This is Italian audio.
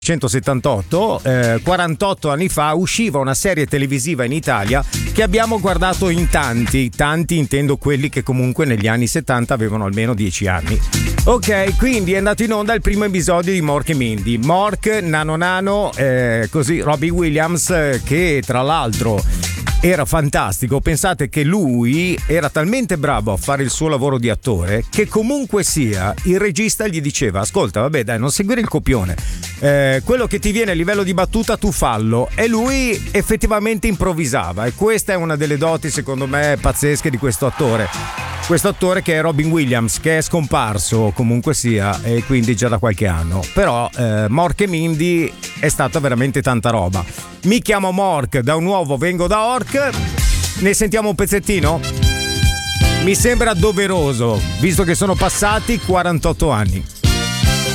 1978, 48 anni fa, usciva una serie televisiva in Italia che abbiamo guardato in tanti intendo quelli che comunque negli anni 70 avevano almeno 10 anni. Ok, quindi è andato in onda il primo episodio di Mork e Mindy. Mork, Nano, così Robbie Williams, che tra l'altro era fantastico. Pensate che lui era talmente bravo a fare il suo lavoro di attore che comunque sia il regista gli diceva: ascolta, vabbè dai, non seguire il copione, quello che ti viene a livello di battuta tu fallo, e lui effettivamente improvvisava. E questa è una delle doti secondo me pazzesche di questo attore che è Robin Williams, che è scomparso comunque sia, e quindi già da qualche anno. Però Mork e Mindy è stata veramente tanta roba. Mi chiamo Mork, da un uovo vengo da Ork. Ne sentiamo un pezzettino? Mi sembra doveroso, visto che sono passati 48 anni.